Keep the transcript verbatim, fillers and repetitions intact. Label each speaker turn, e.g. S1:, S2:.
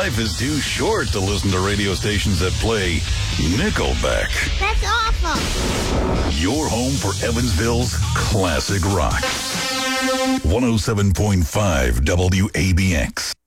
S1: Life is too short to listen to radio stations that play Nickelback.
S2: That's awful.
S1: Your home for Evansville's classic rock. one oh seven point five W A B X.